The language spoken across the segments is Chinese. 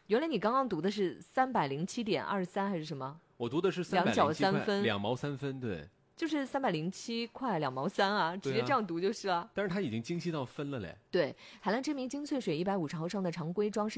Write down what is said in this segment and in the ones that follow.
原来你刚刚读的是307.23还是什么？ 我读的是 2角 307 3分 2毛3分，对， 就是307块2毛3啊，直接这样读就是了。 但是它已经精细到分了嘞。 对，海蓝之谜精粹水150毫升的常规装是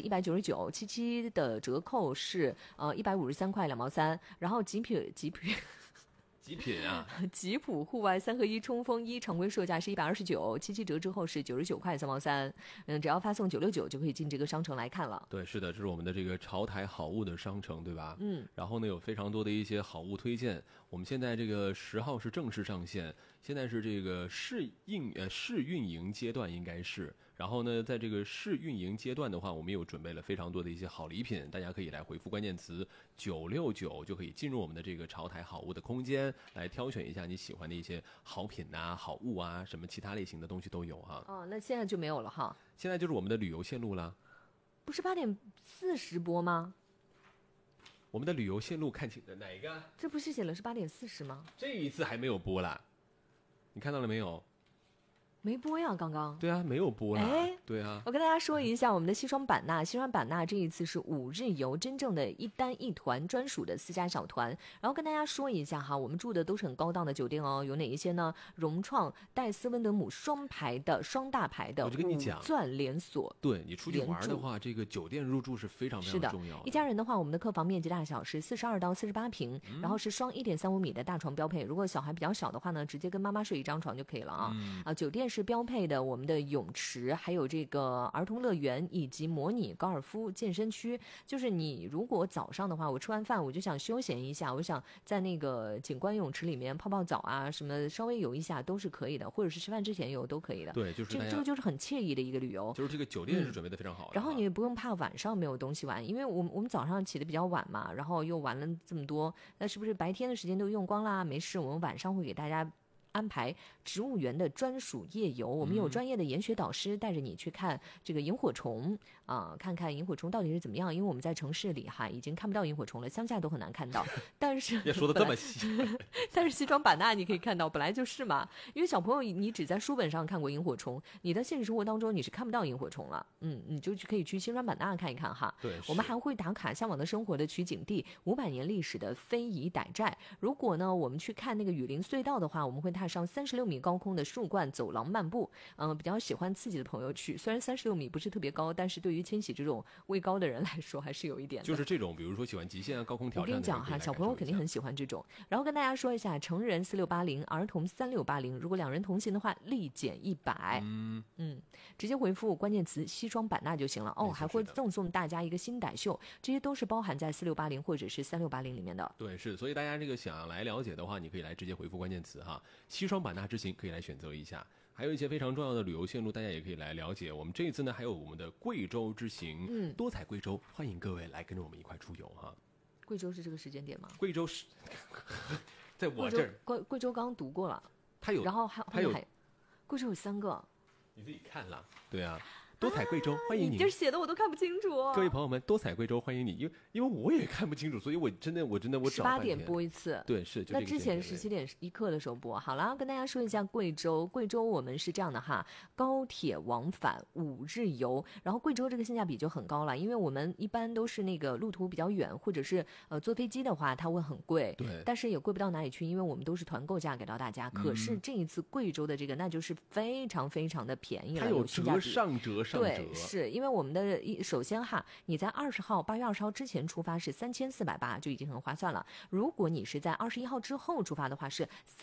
199，77的折扣是153块2毛3，然后极品极品啊！ 吉普户外3合1冲锋衣常规售价是129，77折之后是99块3毛3。只要发送969就可以进这个商城来看了。 对，是的，这是我们的这个潮台好物的商城，对吧？然后呢，有非常多的一些好物推荐。我们现在这个10号是正式上线，现在是这个试运营阶段，应该是。然后呢，在这个试运营阶段的话，我们有准备了非常多的一些好礼品，大家可以来回复关键词969，就可以进入我们的这个潮台好物的空间，来挑选一下你喜欢的一些好品啊、好物啊，什么其他类型的东西都有哈。 哦，那现在就没有了哈。 现在就是我们的旅游线路了。 不是8:40播吗？ 我们的旅游线路看清的哪一个？ 这不是写了是8:40吗？ 这一次还没有播啦，你看到了没有？ 没播呀，刚刚。 对啊，没有播啦。 哎， 对啊。 我跟大家说一下，我们的西双版纳这一次是5日游，真正的一单一团专属的私家小团。然后跟大家说一下哈，我们住的都是很高档的酒店哦，有哪一些呢？融创、戴斯温德姆双大牌的， 我就跟你讲， 5钻连锁。 对，你出去玩的话，这个酒店入住是非常非常重要的。 一家人的话，我们的客房面积大小是42到48平，然后是双1.35米的大床标配。如果小孩比较小的话呢，直接跟妈妈睡一张床就可以了啊。酒店是标配的我们的泳池，还有这个儿童乐园以及模拟高尔夫健身区。就是你如果早上的话，我吃完饭我就想休闲一下，我想在那个景观泳池里面泡泡澡啊，什么稍微游一下都是可以的，或者是吃饭之前游都可以的。 对，就是这个就是很惬意的一个旅游。 就是这个酒店是准备的非常好的。 然后你也不用怕晚上没有东西玩，因为我们早上起得比较晚嘛，然后又玩了这么多，那是不是白天的时间都用光啦？没事，我们晚上会给大家安排植物园的专属夜游，我们有专业的研学导师带着你去看这个萤火虫看看萤火虫到底是怎么样。因为我们在城市里哈已经看不到萤火虫了，乡下都很难看到。但是也说的这么细， 但是西双版纳你可以看到，本来就是嘛。因为小朋友你只在书本上看过萤火虫，你的现实生活当中你是看不到萤火虫了。你就可以去西双版纳看一看哈。 对， 我们还会打卡向往的生活的取景地，500年历史的非遗傣寨。如果呢我们去看那个雨林隧道的话，我们会踏上36米高空的树冠走廊漫步。比较喜欢刺激的朋友去，虽然36米不是特别高，但是对于千玺这种畏高的人来说还是有一点的。 就是这种比如说喜欢极限高空挑战的， 我跟你讲哈，小朋友肯定很喜欢这种。然后跟大家说一下，成人4680，儿童3680，如果2人同行的话立减100。直接回复关键词西双版纳就行了哦。还会赠送大家一个新傣秀，这些都是包含在4680或者是3680里面的。 对，是，所以大家这个想来了解的话，你可以来直接回复关键词哈，西双版纳之行可以来选择一下。还有一些非常重要的旅游线路，大家也可以来了解。我们这一次呢，还有我们的贵州之行，多彩贵州，欢迎各位来跟着我们一块出游哈。 贵州是这个时间点吗？ 贵州是在我这儿，贵州刚读过了， 它有， 然后还贵州有3个， 你自己看了，对啊。多彩贵州，欢迎你！ 你这写的我都看不清楚。 各位朋友们，多彩贵州欢迎你，因为我也看不清楚，所以我真的我找半天。 18点播一次， 对，是。 那之前17点1刻的时候播。好了，跟大家说一下贵州我们是这样的哈，高铁往返5日游，然后贵州这个性价比就很高了，因为我们一般都是那个路途比较远，或者是坐飞机的话，它会很贵， 对， 但是也贵不到哪里去，因为我们都是团购价给到大家。可是这一次贵州的这个那就是非常非常的便宜了， 它有折上折。 对，是因为我们的首先哈，你在8月20号之前出发是3480，就已经很划算了。如果你是在21号之后出发的话，是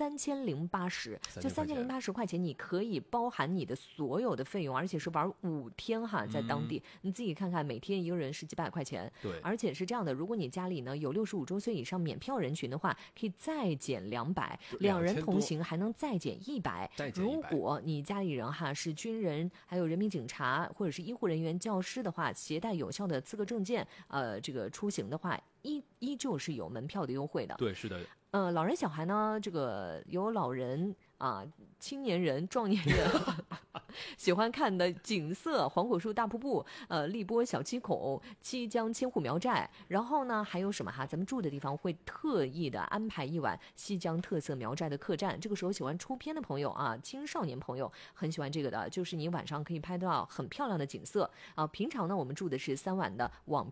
3080，就3080块钱，你可以包含你的所有的费用，而且是玩5天哈，在当地，你自己看看，每天一个人是几百块钱。 对， 而且是这样的，如果你家里呢有65周岁以上免票人群的话，可以再减200，2人同行还能再减100。如果你家里人哈是军人，还有人民警察。或者是医护人员、教师的话，携带有效的资格证件，这个出行的话，依旧是有门票的优惠的。 对，是的。 老人小孩呢，这个有老人青年人、壮年人喜欢看的景色，黄果树大瀑布，荔波小七孔，七江千户苗寨。然后呢，还有什么哈？咱们住的地方会特意的安排一晚西江特色苗寨的客栈。这个时候喜欢出片的朋友青少年朋友很喜欢这个的，就是你晚上可以拍到很漂亮的景色平常呢，我们住的是3晚的网